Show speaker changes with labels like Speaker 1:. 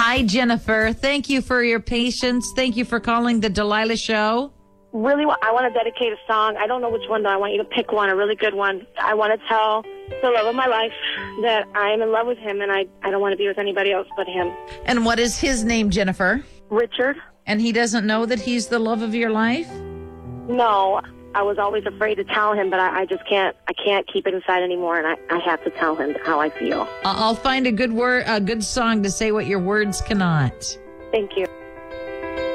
Speaker 1: Hi, Jennifer. Thank you for your patience. Thank you for calling the Delilah Show.
Speaker 2: Really, I want to dedicate a song. I don't know which one, though. I want you to pick one, a really good one. I want to tell the love of my life that I am in love with him, and I don't want to be with anybody else but him.
Speaker 1: And what is his name, Jennifer?
Speaker 2: Richard?
Speaker 1: And he doesn't know that he's the love of your life?
Speaker 2: No. I was always afraid to tell him, but I just can't. I can't keep it inside anymore, and I have to tell him how I feel.
Speaker 1: I'll find a good song to say what your words cannot.
Speaker 2: Thank you.